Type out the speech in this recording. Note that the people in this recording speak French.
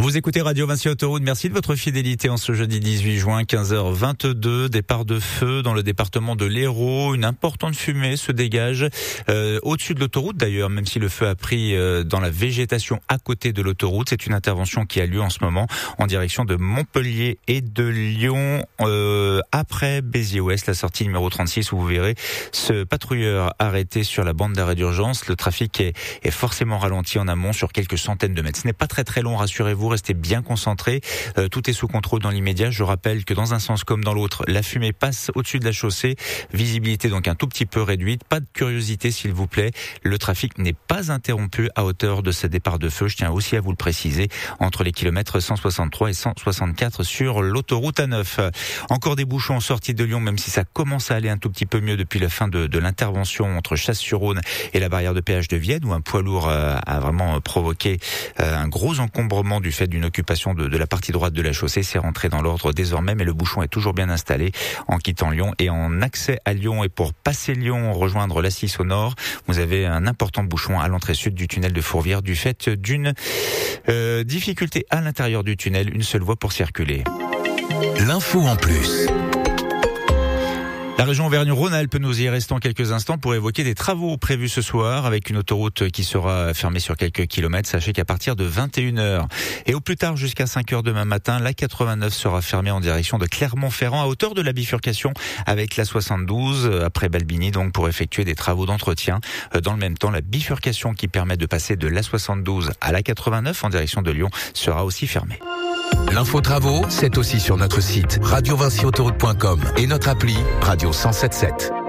Vous écoutez Radio Vinci Autoroute, merci de votre fidélité en ce jeudi 18 juin, 15h22, départ de feu dans le département de l'Hérault. Une importante fumée se dégage au-dessus de l'autoroute d'ailleurs, même si le feu a pris dans la végétation à côté de l'autoroute. C'est une intervention qui a lieu en ce moment en direction de Montpellier et de Lyon, après Béziers-Ouest, la sortie numéro 36 où vous verrez ce patrouilleur arrêté sur la bande d'arrêt d'urgence. Le trafic est forcément ralenti en amont sur quelques centaines de mètres. Ce n'est pas très long, rassurez-vous, restez bien concentrés. Tout est sous contrôle dans l'immédiat. Je rappelle que dans un sens comme dans l'autre, la fumée passe au-dessus de la chaussée. Visibilité donc un tout petit peu réduite. Pas de curiosité s'il vous plaît. Le trafic n'est pas interrompu à hauteur de ce départ de feu. Je tiens aussi à vous le préciser, entre les kilomètres 163 et 164 sur l'autoroute A9. Encore des bouchons en sortie de Lyon, même si ça commence à aller un tout petit peu mieux depuis la fin de l'intervention entre Chasse-sur-Rhône et la barrière de péage de Vienne, où un poids lourd a vraiment provoqué un gros encombrement du fait d'une occupation de la partie droite de la chaussée. C'est rentré dans l'ordre désormais, mais le bouchon est toujours bien installé en quittant Lyon et en accès à Lyon. Et pour passer Lyon, rejoindre la 6 au nord, vous avez un important bouchon à l'entrée sud du tunnel de Fourvière du fait d'une difficulté à l'intérieur du tunnel, une seule voie pour circuler. L'info en plus. La région Auvergne-Rhône-Alpes, nous y restons quelques instants pour évoquer des travaux prévus ce soir avec une autoroute qui sera fermée sur quelques kilomètres. Sachez qu'à partir de 21h et au plus tard jusqu'à 5h demain matin, la 89 sera fermée en direction de Clermont-Ferrand à hauteur de la bifurcation avec la 72 après Balbini, donc pour effectuer des travaux d'entretien. Dans le même temps, la bifurcation qui permet de passer de la 72 à la 89 en direction de Lyon sera aussi fermée. L'info travaux, c'est aussi sur notre site radiovinciautoroute.com et notre appli Radio 107.7.